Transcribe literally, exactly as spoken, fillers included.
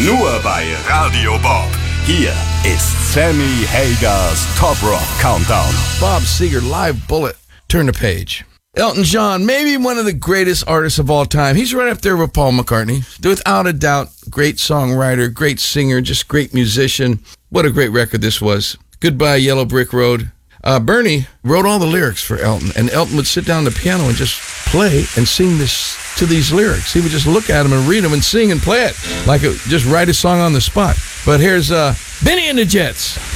Nur bei Radio Bob. Hier ist Sammy Hagers Top Rock Countdown. Bob Seger, Live Bullet. Turn the page. Elton John, maybe one of the greatest artists of all time. He's right up there with Paul McCartney. Without a doubt, great songwriter, great singer, just great musician. What a great record this was. Goodbye, Yellow Brick Road. Uh, Bernie wrote all the lyrics for Elton, and Elton would sit down at the piano and just play and sing this to these lyrics. He would just look at them and read them and sing and play it, like it, just write a song on the spot. But here's uh, Benny and the Jets.